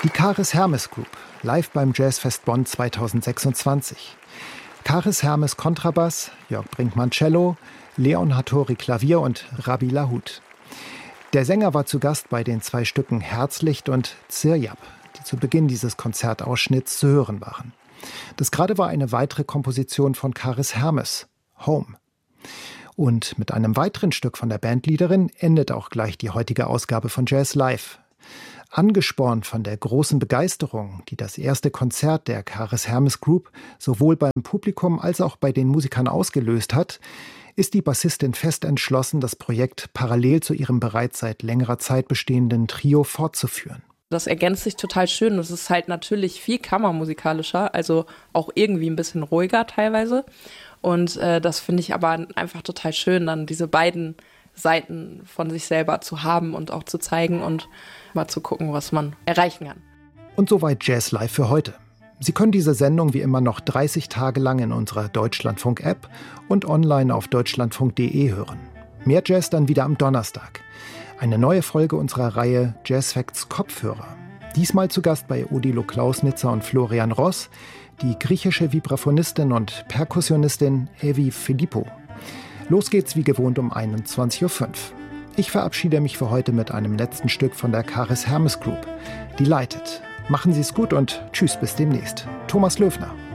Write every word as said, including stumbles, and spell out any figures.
Die Karis Hermes Group, live beim Jazzfest Bonn zweitausendsechsundzwanzig. Karis Hermes Kontrabass, Jörg Brinkmann Cello, Leon Hattori Klavier und Rabbi Lahut. Der Sänger war zu Gast bei den zwei Stücken Herzlicht und Zirjab, die zu Beginn dieses Konzertausschnitts zu hören waren. Das gerade war eine weitere Komposition von Karis Hermes, Home. Und mit einem weiteren Stück von der Bandleaderin endet auch gleich die heutige Ausgabe von Jazz Live. Angespornt von der großen Begeisterung, die das erste Konzert der Karis Hermes Group sowohl beim Publikum als auch bei den Musikern ausgelöst hat, ist die Bassistin fest entschlossen, das Projekt parallel zu ihrem bereits seit längerer Zeit bestehenden Trio fortzuführen. Das ergänzt sich total schön. Es ist halt natürlich viel kammermusikalischer, also auch irgendwie ein bisschen ruhiger teilweise. Und äh, das finde ich aber einfach total schön, dann diese beiden Seiten von sich selber zu haben und auch zu zeigen und mal zu gucken, was man erreichen kann. Und soweit Jazz Live für heute. Sie können diese Sendung wie immer noch dreißig Tage lang in unserer Deutschlandfunk-App und online auf deutschlandfunk punkt de hören. Mehr Jazz dann wieder am Donnerstag. Eine neue Folge unserer Reihe Jazz Facts Kopfhörer. Diesmal zu Gast bei Odilo Klausnitzer und Florian Ross, die griechische Vibraphonistin und Perkussionistin Evi Philippou. Los geht's wie gewohnt um einundzwanzig Uhr fünf. Ich verabschiede mich für heute mit einem letzten Stück von der Karis Hermes Group. Delighted. Machen Sie es gut und tschüss bis demnächst. Thomas Löfner.